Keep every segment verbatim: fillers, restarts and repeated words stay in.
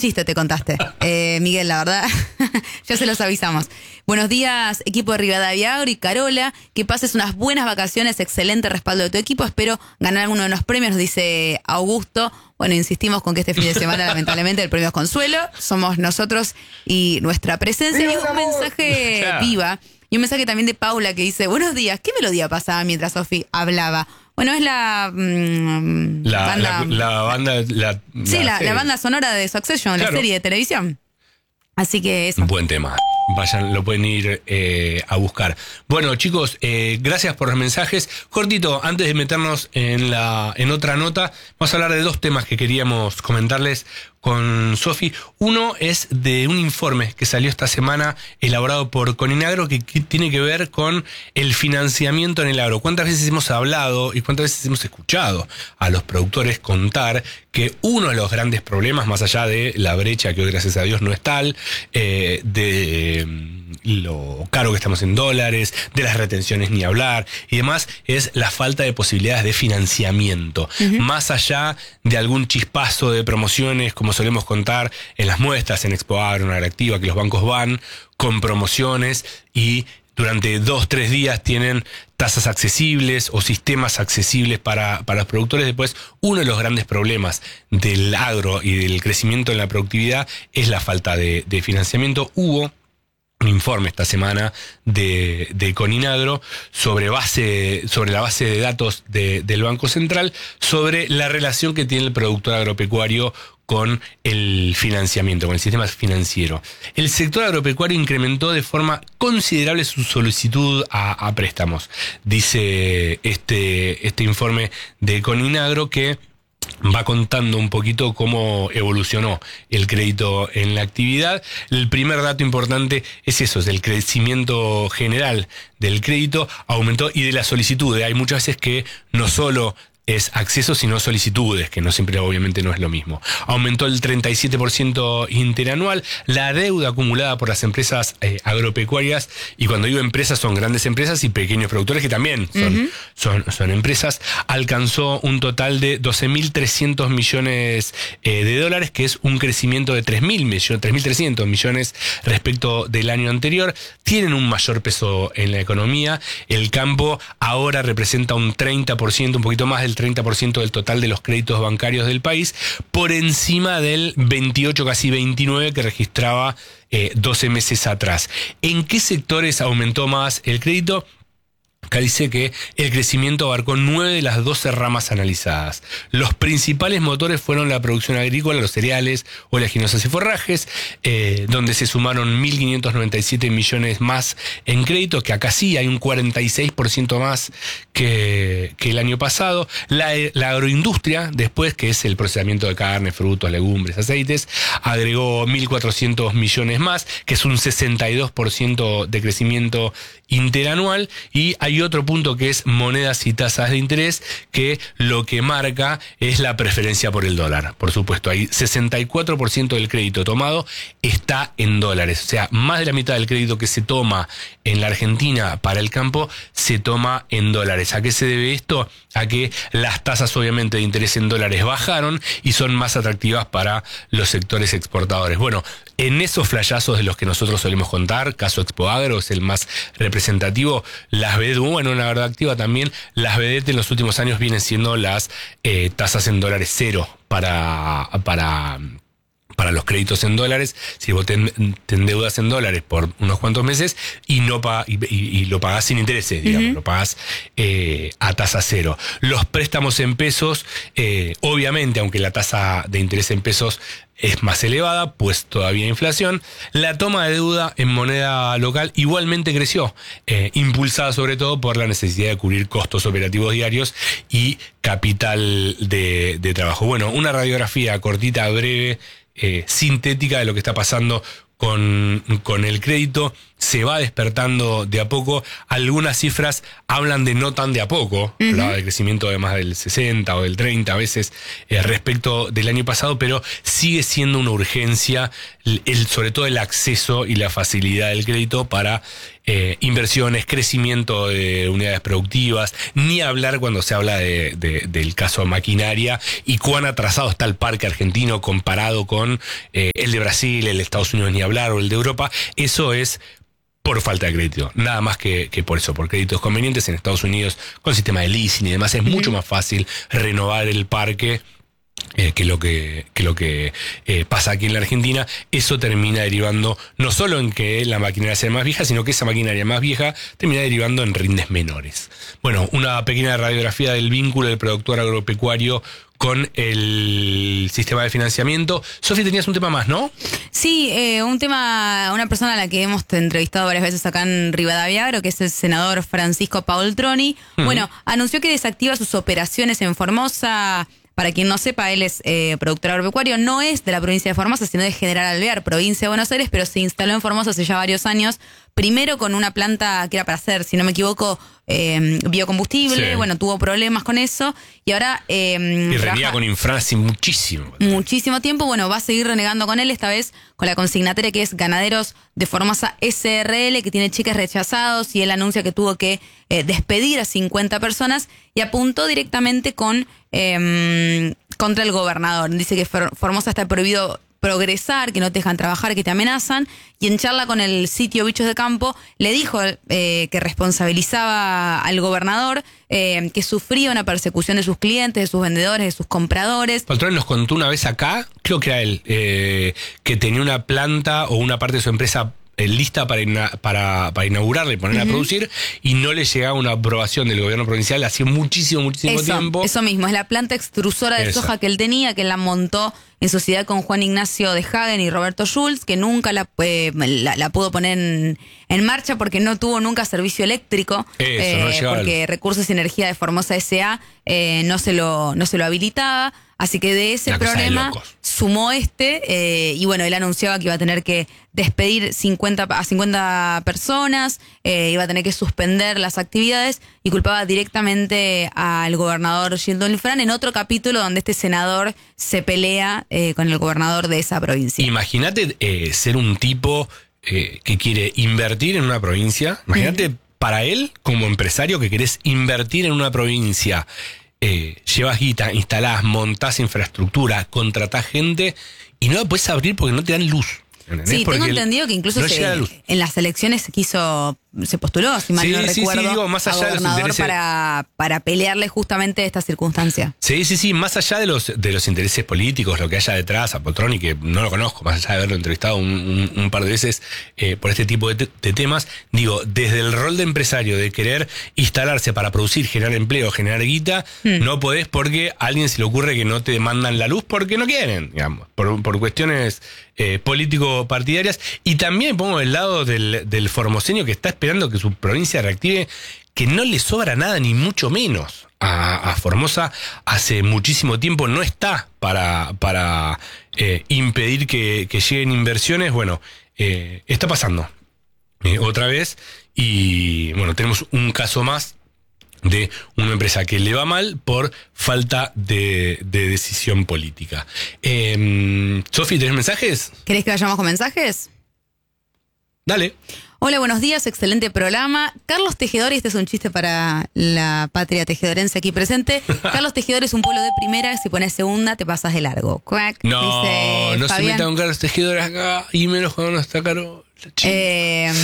chiste te contaste, eh, Miguel, la verdad. Ya se los avisamos. Buenos días, equipo de Rivadavia Agro y Carola. Que pases unas buenas vacaciones, excelente respaldo de tu equipo. Espero ganar alguno de los premios, dice Augusto. Bueno, insistimos con que este fin de semana, lamentablemente, el premio es Consuelo. Somos nosotros y nuestra presencia. Y un mensaje viva. Y un mensaje también de Paula que dice, buenos días, ¿qué melodía pasaba mientras Sofi hablaba? Bueno, es la... Mmm, la, banda, la, la banda... La, sí, la, la, la banda sonora de Succession, claro. La serie de televisión. Así que eso. Buen tema. Vayan, lo pueden ir eh, a buscar. Bueno, chicos, eh, gracias por los mensajes. Cortito, antes de meternos en la en otra nota, vamos a hablar de dos temas que queríamos comentarles con Sofi. Uno es de un informe que salió esta semana elaborado por Coninagro que, que tiene que ver con el financiamiento en el agro. ¿Cuántas veces hemos hablado y cuántas veces hemos escuchado a los productores contar que uno de los grandes problemas, más allá de la brecha que hoy gracias a Dios no es tal, eh, de lo caro que estamos en dólares, de las retenciones ni hablar y demás, es la falta de posibilidades de financiamiento. Uh-huh. Más allá de algún chispazo de promociones, como solemos contar en las muestras, en Expo Agro, en Agractiva, que los bancos van con promociones y durante dos, tres días tienen tasas accesibles o sistemas accesibles para, para los productores. Después, uno de los grandes problemas del agro y del crecimiento en la productividad es la falta de, de financiamiento. Hubo un informe esta semana de, de Coninagro sobre base sobre la base de datos de, del Banco Central sobre la relación que tiene el productor agropecuario con el financiamiento, con el sistema financiero. El sector agropecuario incrementó de forma considerable su solicitud a, a préstamos. Dice este, este informe de Coninagro que va contando un poquito cómo evolucionó el crédito en la actividad. El primer dato importante es eso, es el crecimiento general del crédito, aumentó, y de la solicitud. Hay muchas veces que no solo es acceso, sino solicitudes, que no siempre, obviamente, no es lo mismo. Aumentó el treinta y siete por ciento interanual. La deuda acumulada por las empresas eh, agropecuarias, y cuando digo empresas son grandes empresas y pequeños productores que también son, uh-huh. son, son empresas, alcanzó un total de doce mil trescientos millones eh, de dólares, que es un crecimiento de tres mil trescientos millones respecto del año anterior. Tienen un mayor peso en la economía. El campo ahora representa un treinta por ciento, un poquito más del treinta por ciento del total de los créditos bancarios del país, por encima del veintiocho, casi veintinueve que registraba eh, doce meses atrás. ¿En qué sectores aumentó más el crédito? Acá dice que el crecimiento abarcó nueve de las doce ramas analizadas. Los principales motores fueron la producción agrícola, los cereales, oleaginosas y forrajes, eh, donde se sumaron mil quinientos noventa y siete millones más en crédito, que acá sí hay un cuarenta y seis por ciento más que, que el año pasado. La, la agroindustria, después, que es el procesamiento de carne, frutos, legumbres, aceites, agregó mil cuatrocientos millones más, que es un sesenta y dos por ciento de crecimiento interanual. Y hay otro punto que es monedas y tasas de interés, que lo que marca es la preferencia por el dólar. Por supuesto, hay sesenta y cuatro por ciento del crédito tomado está en dólares. O sea, más de la mitad del crédito que se toma en la Argentina para el campo se toma en dólares. ¿A qué se debe esto? A que las tasas, obviamente, de interés en dólares bajaron y son más atractivas para los sectores exportadores. Bueno, en esos flashazos de los que nosotros solemos contar, caso Expo Agro es el más representativo, las B D E T, bueno, la verdad activa también, las B D E T en los últimos años vienen siendo las eh, tasas en dólares cero para... para para los créditos en dólares. Si vos te, te endeudas en dólares por unos cuantos meses y no pa, y, y, y lo pagás sin intereses, digamos, uh-huh. lo pagás eh, a tasa cero. Los préstamos en pesos, eh, obviamente, aunque la tasa de interés en pesos es más elevada, pues todavía hay inflación. La toma de deuda en moneda local igualmente creció, eh, impulsada sobre todo por la necesidad de cubrir costos operativos diarios y capital de, de trabajo. Bueno, una radiografía cortita, breve, Eh, sintética de lo que está pasando con, con el crédito. se va despertando de a poco. Algunas cifras hablan de no tan de a poco, uh-huh. hablaba de crecimiento de más del sesenta o del treinta a veces eh, respecto del año pasado, pero sigue siendo una urgencia, el, sobre todo el acceso y la facilidad del crédito para eh, inversiones, crecimiento de unidades productivas, ni hablar cuando se habla de, de, del caso maquinaria y cuán atrasado está el parque argentino comparado con eh, el de Brasil, el de Estados Unidos ni hablar, o el de Europa. Eso es por falta de crédito, nada más que, que por eso, por créditos convenientes. En Estados Unidos, con sistema de leasing y demás, es mucho más fácil renovar el parque eh, que lo que, que, lo que eh, pasa aquí en la Argentina. Eso termina derivando no solo en que la maquinaria sea más vieja, sino que esa maquinaria más vieja termina derivando en rindes menores. Bueno, una pequeña radiografía del vínculo del productor agropecuario con el sistema de financiamiento. Sofi, tenías un tema más, ¿no? Sí, eh, un tema, una persona a la que hemos entrevistado varias veces acá en Rivadavia Agro, que es el senador Francisco Paoltroni. Uh-huh. Bueno, anunció que desactiva sus operaciones en Formosa. Para quien no sepa, él es eh, productor agropecuario, no es de la provincia de Formosa, sino de General Alvear, provincia de Buenos Aires, pero se instaló en Formosa hace ya varios años, primero con una planta que era para hacer, si no me equivoco, eh, biocombustible, sí. Bueno, tuvo problemas con eso, y ahora... Eh, y renega con Infrasi muchísimo. Muchísimo tiempo, bueno, va a seguir renegando con él, esta vez con la consignataria que es Ganaderos de Formosa S R L, que tiene cheques rechazados, y él anuncia que tuvo que eh, despedir a cincuenta personas, y apuntó directamente con... Eh, contra el gobernador. Dice que Formosa está prohibido progresar, que no te dejan trabajar, que te amenazan, y en charla con el sitio Bichos de Campo le dijo eh, que responsabilizaba al gobernador, eh, que sufría una persecución de sus clientes, de sus vendedores, de sus compradores. Patrón nos contó una vez acá, creo que era él, eh, que tenía una planta o una parte de su empresa lista para, ina- para, para inaugurarla y ponerla uh-huh. a producir, y no le llegaba una aprobación del gobierno provincial hacía muchísimo, muchísimo eso, tiempo. Eso mismo, es la planta extrusora de eso. soja que él tenía, que él la montó en sociedad con Juan Ignacio de Hagen y Roberto Schultz, que nunca la, eh, la, la pudo poner en, en marcha porque no tuvo nunca servicio eléctrico, eso, eh, no porque el... Recursos y Energía de Formosa S A eh, no, se lo, no se lo habilitaba. Así que de ese problema sumó este, eh, y bueno, él anunciaba que iba a tener que despedir cincuenta a cincuenta personas, eh, iba a tener que suspender las actividades, y culpaba directamente al gobernador Gildo Lifran en otro capítulo donde este senador se pelea eh, con el gobernador de esa provincia. Imagínate eh, ser un tipo eh, que quiere invertir en una provincia, imagínate mm. para él como empresario que querés invertir en una provincia. Eh, llevas guita, instalás, montás infraestructura, contratás gente y no la puedes abrir porque no te dan luz. ¿Entendés? Sí, porque tengo entendido que incluso no se, en las elecciones se quiso, se postuló, si mal sí, no sí, recuerdo, sí, digo, más allá a gobernador de los intereses... para, para pelearle justamente esta circunstancia. Sí, sí, sí, más allá de los de los intereses políticos, lo que haya detrás, a Paoltroni, que no lo conozco, más allá de haberlo entrevistado un, un, un par de veces eh, por este tipo de, te, de temas, digo, desde el rol de empresario, de querer instalarse para producir, generar empleo, generar guita, hmm. no podés porque a alguien se le ocurre que no te demandan la luz porque no quieren, digamos, por, por cuestiones eh, político-partidarias. Y también pongo del lado del, del formoseño que está esperando que su provincia reactive, que no le sobra nada, ni mucho menos. A, a Formosa hace muchísimo tiempo no está para, para eh, impedir que, que lleguen inversiones. Bueno, eh, está pasando eh, otra vez, y bueno, tenemos un caso más de una empresa que le va mal por falta de, de decisión política. Eh, Sofi, ¿tenés mensajes? ¿Querés que vayamos con mensajes? Dale. Hola, buenos días, excelente programa. Carlos Tejedor, y este es un chiste para la patria tejedorense aquí presente. Carlos Tejedor es un pueblo de primera, si pones segunda te pasas de largo. Cuac, no, dice no Fabián. Se meta con Carlos Tejedor acá, y menos cuando no está caro. Eh,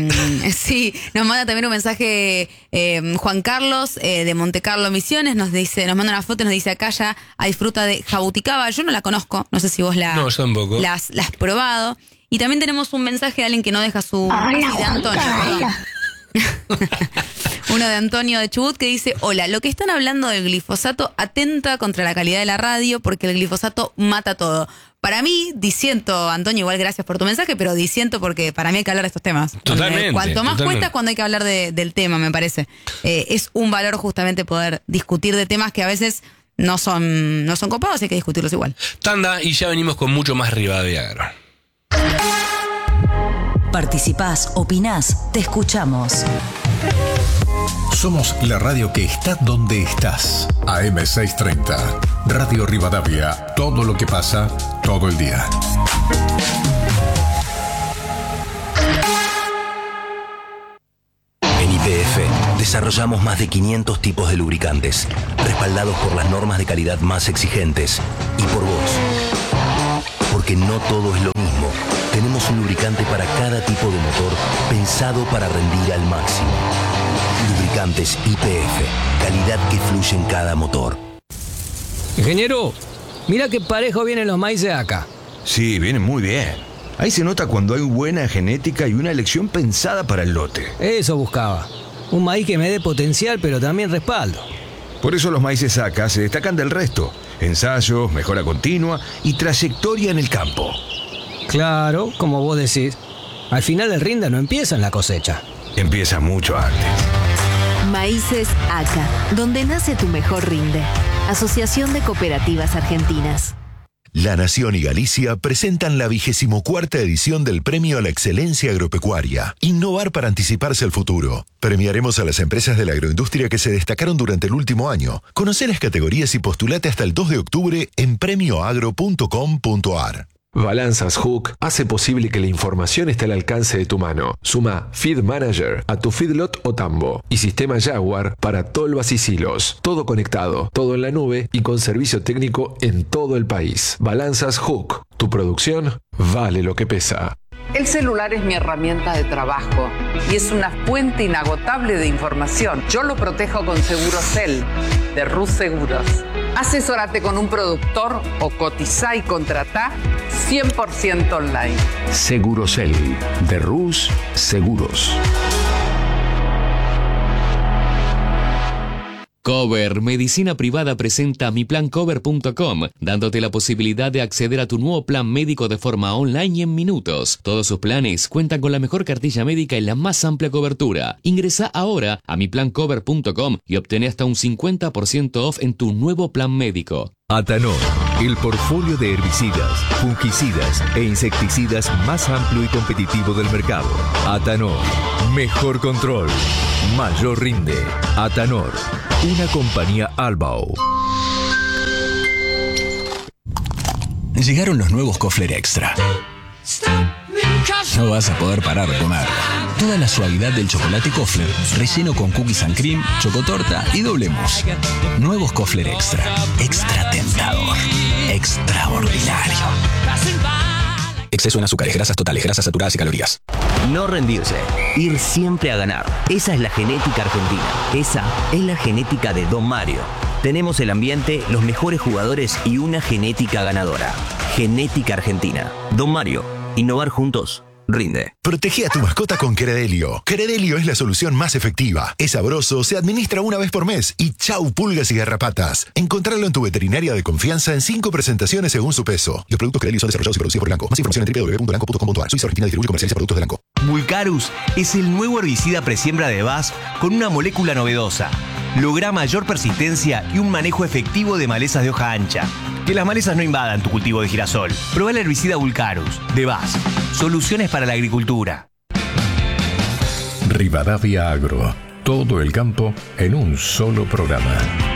sí, nos manda también un mensaje eh, Juan Carlos eh, de Montecarlo Misiones, nos dice, nos manda una foto y nos dice: acá ya hay fruta de jabuticaba. Yo no la conozco, no sé si vos la, no, yo tampoco. la, has, la has probado. Y también tenemos un mensaje de alguien que no deja su... Hola, de Antonio, hola. Uno de Antonio de Chubut, que dice: hola, lo que están hablando del glifosato atenta contra la calidad de la radio porque el glifosato mata todo. Para mí, disiento, Antonio, igual gracias por tu mensaje, pero disiento porque para mí hay que hablar de estos temas. Totalmente. Cuanto más totalmente. cuesta cuando hay que hablar de, del tema, me parece. Eh, es un valor justamente poder discutir de temas que a veces no son, no son copados y hay que discutirlos igual. Tanda, y ya venimos con mucho más Rivadavia Agro. Participás, opinás, te escuchamos. Somos la radio que está donde estás. A M seiscientos treinta. Radio Rivadavia. Todo lo que pasa, todo el día. En Y P F desarrollamos más de quinientos tipos de lubricantes, respaldados por las normas de calidad más exigentes y por vos. Porque no todo es lo mismo. Tenemos un lubricante para cada tipo de motor pensado para rendir al máximo. Lubricantes Y P F, calidad que fluye en cada motor. Ingeniero, mira qué parejo vienen los maíces acá. Sí, vienen muy bien. Ahí se nota cuando hay buena genética y una elección pensada para el lote. Eso buscaba. Un maíz que me dé potencial, pero también respaldo. Por eso los maíces acá se destacan del resto. Ensayos, mejora continua y trayectoria en el campo. Claro, como vos decís. Al final el rinde no empieza en la cosecha. Empieza mucho antes. Maíces A C A, donde nace tu mejor rinde. Asociación de Cooperativas Argentinas. La Nación y Galicia presentan la vigésimo cuarta edición del Premio a la Excelencia Agropecuaria. Innovar para anticiparse al futuro. Premiaremos a las empresas de la agroindustria que se destacaron durante el último año. Conoce las categorías y postulate hasta el dos de octubre en premio agro punto com punto a r. Balanzas Hook hace posible que la información esté al alcance de tu mano. Suma Feed Manager a tu feedlot o tambo y sistema Jaguar para tolvas y silos. Todo conectado, todo en la nube y con servicio técnico en todo el país. Balanzas Hook. Tu producción vale lo que pesa. El celular es mi herramienta de trabajo y es una fuente inagotable de información. Yo lo protejo con Segurocel de Rus Seguros. Asesórate con un productor o cotizá y contratá cien por ciento online. Segurocel de Rus Seguros. Cover Medicina Privada presenta mi plan cover punto com, dándote la posibilidad de acceder a tu nuevo plan médico de forma online y en minutos. Todos sus planes cuentan con la mejor cartilla médica y la más amplia cobertura. Ingresa ahora a mi plan cover punto com y obtén hasta un cincuenta por ciento off en tu nuevo plan médico. Atanor, el portfolio de herbicidas, fungicidas e insecticidas más amplio y competitivo del mercado. Atanor, mejor control, mayor rinde. Atanor, una compañía Albao. Llegaron los nuevos Kofler Extra. No vas a poder parar de comer. Toda la suavidad del chocolate Kofler, relleno con cookies and cream, chocotorta y doble mousse. Nuevos Kofler Extra. Extra tentador. Extraordinario. Exceso en azúcares, grasas totales, grasas saturadas y calorías. No rendirse. Ir siempre a ganar. Esa es la genética argentina. Esa es la genética de Don Mario. Tenemos el ambiente, los mejores jugadores y una genética ganadora. Genética argentina. Don Mario. Innovar juntos. Rinde. Protege a tu mascota con Credelio. Credelio es la solución más efectiva. Es sabroso, se administra una vez por mes y chau pulgas y garrapatas. Encontrarlo en tu veterinaria de confianza en cinco presentaciones según su peso. Los productos Credelio son desarrollados y producidos por Elanco. Más información en doble u doble u doble u punto elanco punto com punto a r. Suiza Argentina distribuye y comercializa productos de Elanco. Vulcarus es el nuevo herbicida presiembra de B A S con una molécula novedosa. Logra mayor persistencia y un manejo efectivo de malezas de hoja ancha. Que las malezas no invadan tu cultivo de girasol. Probá el herbicida Vulcarus de B A S. Soluciones para la agricultura. Rivadavia Agro. Todo el campo en un solo programa.